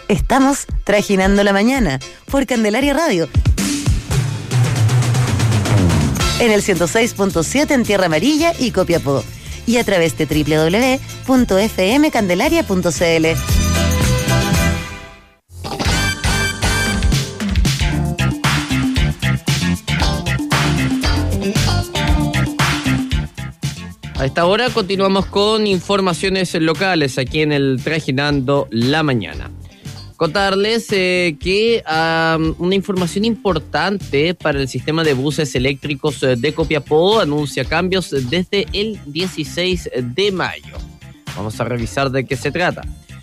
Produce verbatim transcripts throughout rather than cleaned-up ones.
Estamos trajinando la mañana por Candelaria Radio. En el ciento seis punto siete en Tierra Amarilla y Copiapó. Y a través de doble u doble u doble u punto f m candelaria punto c l. A esta hora continuamos con informaciones locales aquí en el Trajinando la Mañana. Contarles eh, que um, una información importante para el sistema de buses eléctricos de Copiapó anuncia cambios desde el dieciséis de mayo. Vamos a revisar de qué se trata.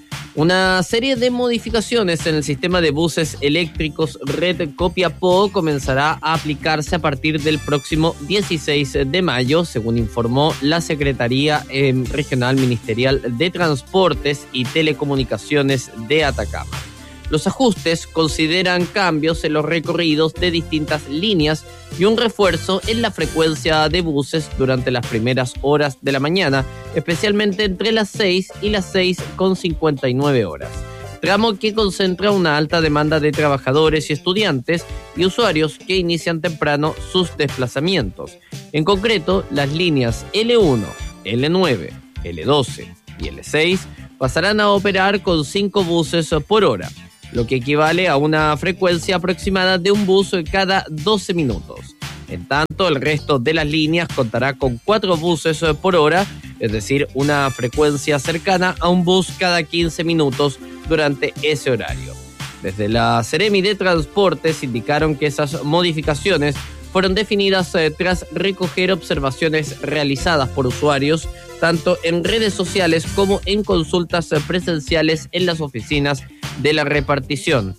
Una serie de modificaciones en el sistema de buses eléctricos Red Copiapó comenzará a aplicarse a partir del próximo dieciséis de mayo, según informó la Secretaría eh, Regional Ministerial de Transportes y Telecomunicaciones de Atacama. Los ajustes consideran cambios en los recorridos de distintas líneas y un refuerzo en la frecuencia de buses durante las primeras horas de la mañana, especialmente entre las seis y las seis con cincuenta y nueve horas. Tramo que concentra una alta demanda de trabajadores y estudiantes y usuarios que inician temprano sus desplazamientos. En concreto, las líneas L uno, L nueve, L doce y L seis pasarán a operar con cinco buses por hora, lo que equivale a una frecuencia aproximada de un bus cada doce minutos. En tanto, el resto de las líneas contará con cuatro buses por hora, es decir, una frecuencia cercana a un bus cada quince minutos durante ese horario. Desde la Seremi de Transportes indicaron que esas modificaciones fueron definidas eh, tras recoger observaciones realizadas por usuarios, tanto en redes sociales como en consultas presenciales en las oficinas de la repartición.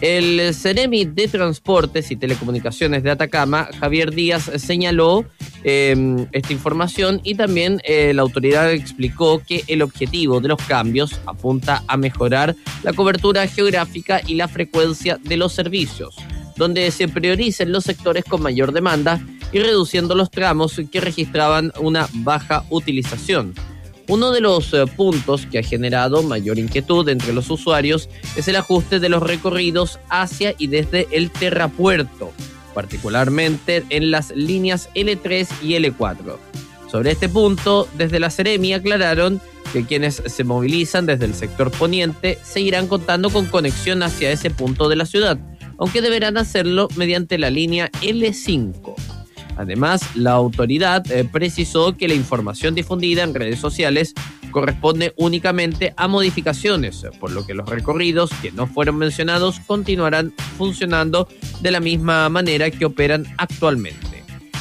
El Seremi de Transportes y Telecomunicaciones de Atacama, Javier Díaz, señaló eh, esta información y también eh, la autoridad explicó que el objetivo de los cambios apunta a mejorar la cobertura geográfica y la frecuencia de los servicios, donde se prioricen los sectores con mayor demanda y reduciendo los tramos que registraban una baja utilización. Uno de los eh, puntos que ha generado mayor inquietud entre los usuarios es el ajuste de los recorridos hacia y desde el terrapuerto, particularmente en las líneas L tres y L cuatro. Sobre este punto, desde la Seremi aclararon que quienes se movilizan desde el sector poniente seguirán contando con conexión hacia ese punto de la ciudad, aunque deberán hacerlo mediante la línea L cinco. Además, la autoridad eh, precisó que la información difundida en redes sociales corresponde únicamente a modificaciones, por lo que los recorridos que no fueron mencionados continuarán funcionando de la misma manera que operan actualmente.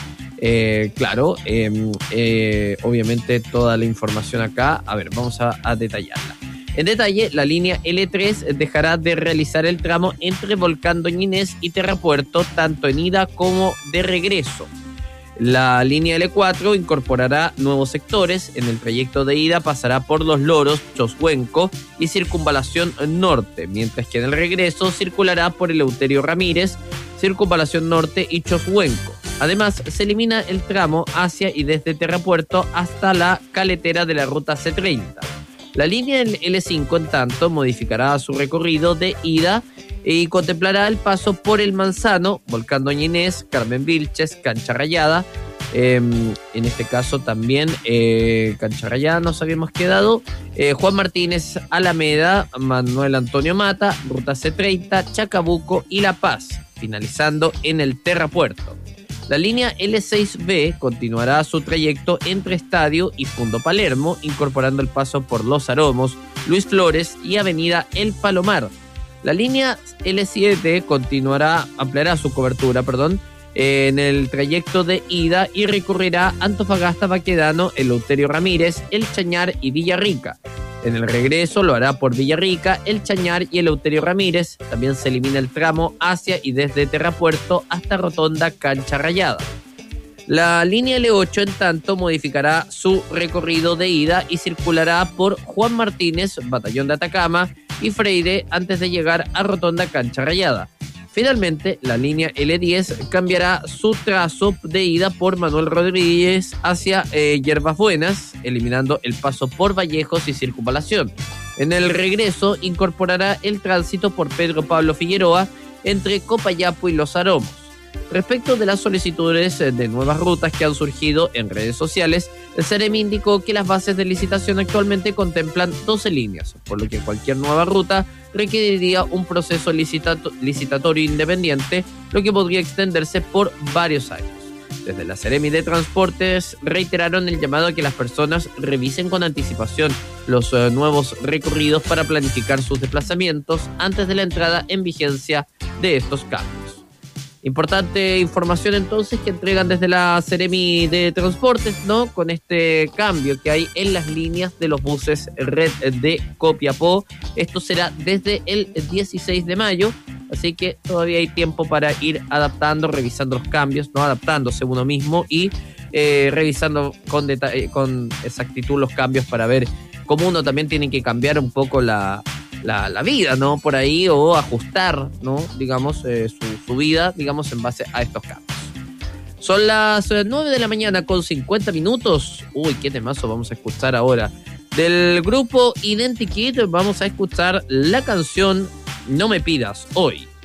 Eh, claro, eh, eh, obviamente toda la información acá, a ver, vamos a, a detallarla. En detalle, la línea L tres dejará de realizar el tramo entre Volcán Doña Inés y Terrapuerto, tanto en ida como de regreso. La línea L cuatro incorporará nuevos sectores. En el trayecto de ida pasará por Los Loros, Choshuenco y Circunvalación Norte, mientras que en el regreso circulará por Eleuterio Ramírez, Circunvalación Norte y Choshuenco. Además, se elimina el tramo hacia y desde Terrapuerto hasta la caletera de la ruta C treinta. La línea L cinco, en tanto, modificará su recorrido de ida y contemplará el paso por El Manzano, Volcán Doña Inés, Carmen Vilches, Cancha Rayada. Eh, en este caso también eh, Cancha Rayada nos habíamos quedado. Eh, Juan Martínez, Alameda, Manuel Antonio Mata, Ruta C treinta, Chacabuco y La Paz, finalizando en el Terrapuerto. La línea L seis B continuará su trayecto entre Estadio y Fundo Palermo, incorporando el paso por Los Aromos, Luis Flores y Avenida El Palomar. La línea L siete continuará, ampliará su cobertura, perdón, en el trayecto de ida y recorrerá Antofagasta, Baquedano, Eleuterio Ramírez, El Chañar y Villarrica. En el regreso lo hará por Villarrica, El Chañar y Eleuterio Ramírez. También se elimina el tramo hacia y desde Terrapuerto hasta Rotonda Cancha Rayada. La línea L ocho, en tanto, modificará su recorrido de ida y circulará por Juan Martínez, Batallón de Atacama, y Freire antes de llegar a Rotonda Cancha Rayada. Finalmente, la línea L diez cambiará su trazo de ida por Manuel Rodríguez hacia eh, Hierbas Buenas, eliminando el paso por Vallejos y Circunvalación. En el regreso incorporará el tránsito por Pedro Pablo Figueroa entre Copayapo y Los Aromos. Respecto de las solicitudes de nuevas rutas que han surgido en redes sociales, el Ceremi indicó que las bases de licitación actualmente contemplan doce líneas, por lo que cualquier nueva ruta requeriría un proceso licitato- licitatorio independiente, lo que podría extenderse por varios años. Desde la Ceremi de Transportes reiteraron el llamado a que las personas revisen con anticipación los uh, nuevos recorridos para planificar sus desplazamientos antes de la entrada en vigencia de estos cambios. Importante información entonces que entregan desde la Ceremi de Transportes, ¿no? Con este cambio que hay en las líneas de los buses Red de Copiapó. Esto será desde el dieciséis de mayo, así que todavía hay tiempo para ir adaptando, revisando los cambios, ¿no? Adaptándose uno mismo y eh, revisando con, deta- con exactitud los cambios para ver cómo uno también tiene que cambiar un poco la... La, la vida, ¿no? Por ahí, o ajustar, ¿no? Digamos, eh, su, su vida, digamos, en base a estos cambios. Son las nueve de la mañana con cincuenta minutos. Uy, qué temazo vamos a escuchar ahora. Del grupo Identikit vamos a escuchar la canción No me pidas hoy.